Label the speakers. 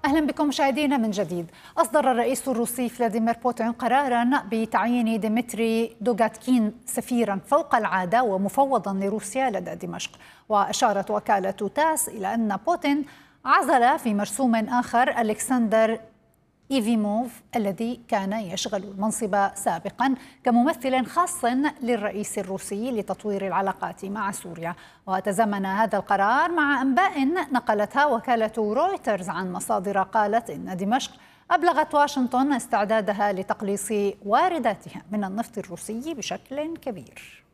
Speaker 1: أهلا بكم مشاهدينا من جديد. أصدر الرئيس الروسي فلاديمير بوتين قراراً بتعيين ديمتري دوغاتكين سفيراً فوق العادة ومفوضاً لروسيا لدى دمشق. وأشارت وكالة تاس إلى أن بوتين عزل في مرسوم آخر ألكسندر إيفيموف الذي كان يشغل المنصب سابقا كممثل خاص للرئيس الروسي لتطوير العلاقات مع سوريا. وتزامن هذا القرار مع أنباء نقلتها وكالة رويترز عن مصادر قالت إن دمشق أبلغت واشنطن استعدادها لتقليص وارداتها من النفط الروسي بشكل كبير.